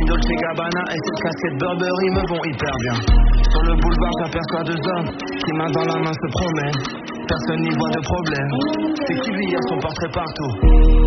Dolce Gabbana et cette casquette Burberry me vont hyper bien. Sur le boulevard j'aperçois deux hommes qui main dans la main se promènent. Personne n'y voit de problème. C'est qui lui a son portrait partout.